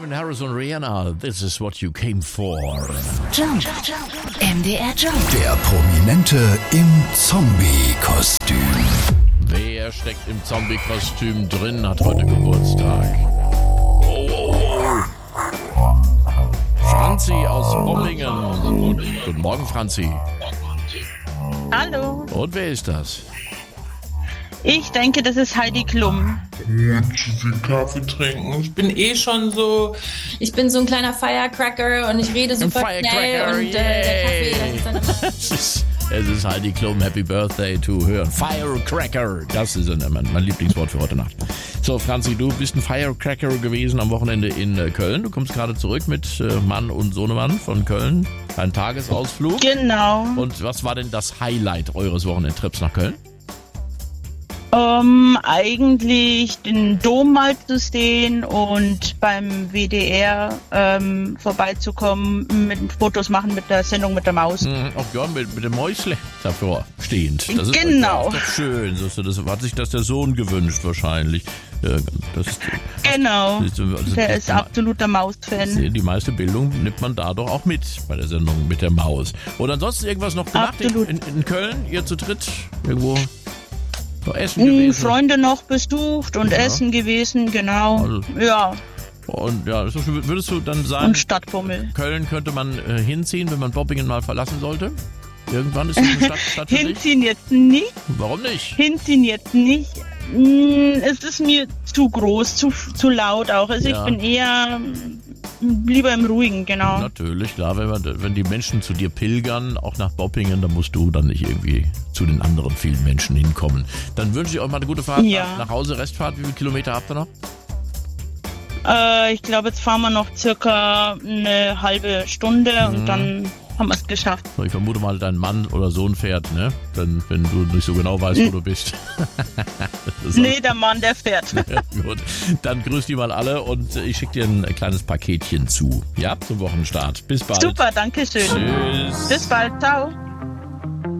Calvin Harris und Rihanna, this is what you came for. Jump. MDR Jump. Der Prominente im Zombie-Kostüm. Wer steckt im Zombie-Kostüm drin, hat heute Geburtstag. Oh. Franzi aus Bombingen. Guten Morgen, Franzi. Hallo. Und wer ist das? Ich denke, das ist Heidi Klum. Kaffee trinken. Ich bin schon so. Ich bin so ein kleiner Firecracker und ich rede super schnell und der Kaffee, das ist dann Es ist Heidi Klum, Happy Birthday to hören. Firecracker, das ist mein Lieblingswort für heute Nacht. So, Franzi, du bist ein Firecracker gewesen am Wochenende in Köln. Du kommst gerade zurück mit Mann und Sohnemann von Köln. Ein Tagesausflug. Genau. Und was war denn das Highlight eures Wochenendtrips nach Köln? Eigentlich den Dom mal zu sehen und beim WDR vorbeizukommen, mit Fotos machen mit der Sendung mit der Maus. Auch ja, mit dem Mäusle davor stehend. Das ist Genau. doch schön. Das hat sich das der Sohn gewünscht wahrscheinlich. Genau. Der ist absoluter Maus-Fan. Die meiste Bildung nimmt man da doch auch mit bei der Sendung mit der Maus. Und ansonsten irgendwas noch gemacht in Köln? Ihr zu dritt irgendwo? Essen gewesen. Freunde noch besucht und Essen gewesen, genau. Also, ja. Und ja, würdest du dann sagen, und Stadtbummel. Köln könnte man hinziehen, wenn man Bobbingen mal verlassen sollte? Irgendwann ist es eine Stadt für Hinziehen jetzt nicht. Warum nicht? Hinziehen jetzt nicht. Es ist mir zu groß, zu laut auch. Also ich bin eher lieber im Ruhigen, genau. Natürlich, klar, wenn die Menschen zu dir pilgern, auch nach Bobbingen, dann musst du dann nicht irgendwie zu den anderen vielen Menschen hinkommen. Dann wünsche ich euch mal eine gute Fahrt nach Hause, Restfahrt. Wie viele Kilometer habt ihr noch? Ich glaube, jetzt fahren wir noch circa eine halbe Stunde und dann haben wir es geschafft. Ich vermute mal, dein Mann oder Sohn fährt, ne? Wenn du nicht so genau weißt, wo du bist. Nee, der Mann, der fährt. Ja, gut, dann grüß die mal alle und ich schicke dir ein kleines Paketchen zu. Ja, zum Wochenstart. Bis bald. Super, danke schön. Tschüss. Bis bald, ciao.